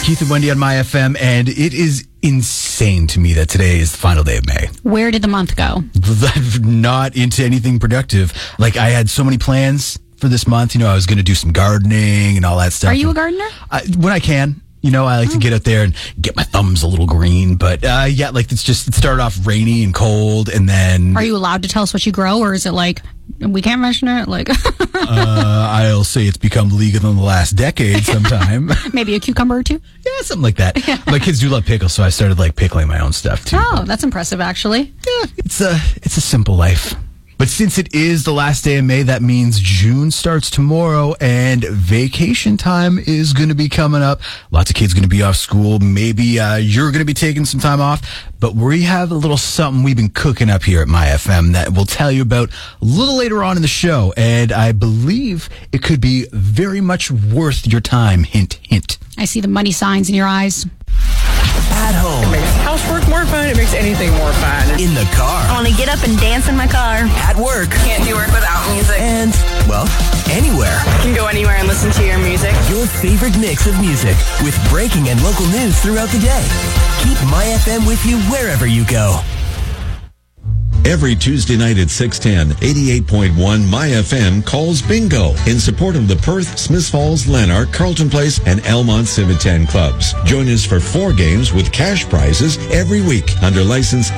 Keith and Wendy on My FM, and it is insane to me that today is the final day of May. Where did the month go? Not into anything productive. Like, I had so many plans for this month. You know, I was going to do some gardening and all that stuff. Are you a gardener? When I can. You know, I like to get out there and get my thumbs a little green. But, yeah, like, it started off rainy and cold, and then... Are you allowed to tell us what you grow, or is it like, we can't mention it? Like, I'll say it's become legal in the last decade sometime. Maybe a cucumber or two? Yeah, something like that. Yeah. My kids do love pickles, so I started, like, pickling my own stuff, too. Oh, that's impressive, actually. Yeah, it's a simple life. But since it is the last day of May, that means June starts tomorrow, and vacation time is going to be coming up. Lots of kids going to be off school. Maybe you're going to be taking some time off. But we have a little something we've been cooking up here at My FM that we'll tell you about a little later on in the show. And I believe it could be very much worth your time. Hint, hint. I see the money signs in your eyes. At home. It makes housework more fun. It makes anything more fun. In the car. I want to get up and dance in my car. At work. Can't do work without music. And, well, anywhere. I can go anywhere and listen to your music. Your favorite mix of music with breaking and local news throughout the day. Keep My FM with you wherever you go. Every Tuesday night at 6:10, 88.1 My FM calls bingo in support of the Perth, Smiths Falls, Lanark, Carlton Place, and Elmont Civitan clubs. Join us for 4 games with cash prizes every week under license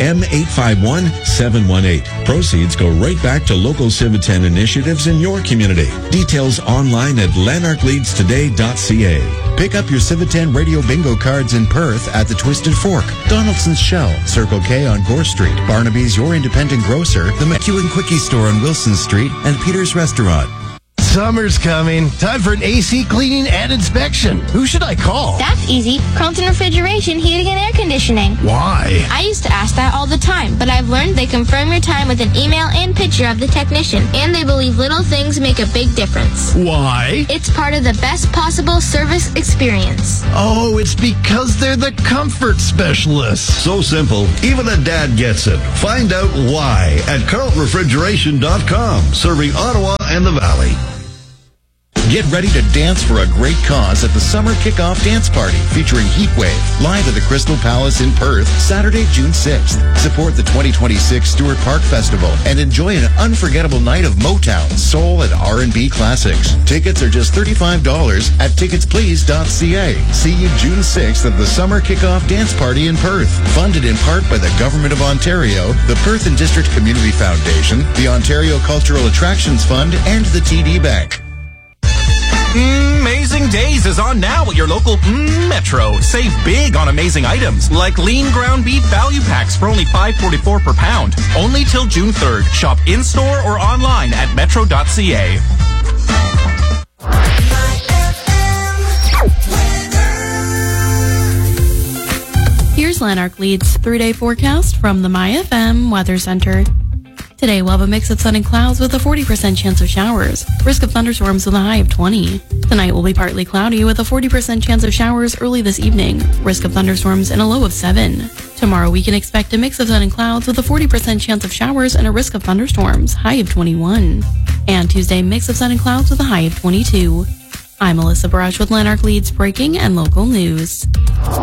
M851718. Proceeds go right back to local Civitan initiatives in your community. Details online at lanarkleadstoday.ca. Pick up your Civitan Radio Bingo cards in Perth at the Twisted Fork, Donaldson's Shell, Circle K on Gore Street, Barnaby's Your Independent Grocer, the McEwen Quickie Store on Wilson Street, and Peter's Restaurant. Summer's coming. Time for an AC cleaning and inspection. Who should I call? That's easy. Carlton Refrigeration, Heating and Air Conditioning. Why? I used to ask that all the time, but I've learned they confirm your time with an email and picture of the technician, and they believe little things make a big difference. Why? It's part of the best possible service experience. Oh, it's because they're the comfort specialists. So simple, even a dad gets it. Find out why at carltonrefrigeration.com, serving Ottawa and the Valley. Get ready to dance for a great cause at the Summer Kickoff Dance Party featuring Heatwave, live at the Crystal Palace in Perth, Saturday, June 6th. Support the 2026 Stewart Park Festival and enjoy an unforgettable night of Motown, soul, and R&B classics. Tickets are just $35 at ticketsplease.ca. See you June 6th at the Summer Kickoff Dance Party in Perth. Funded in part by the Government of Ontario, the Perth and District Community Foundation, the Ontario Cultural Attractions Fund, and the TD Bank. Amazing Days is on now at your local Metro. Save big on amazing items like lean ground beef value packs for only $5.44 per pound. Only till June 3rd. Shop in-store or online at metro.ca. Here's Lanark Lead's 3-day forecast from the My FM Weather Center. Today, we'll have a mix of sun and clouds with a 40% chance of showers. Risk of thunderstorms with a high of 20. Tonight will be partly cloudy with a 40% chance of showers early this evening. Risk of thunderstorms and a low of 7. Tomorrow, we can expect a mix of sun and clouds with a 40% chance of showers and a risk of thunderstorms, high of 21. And Tuesday, mix of sun and clouds with a high of 22. I'm Melissa Barrage with Lanark Lead's breaking and local news.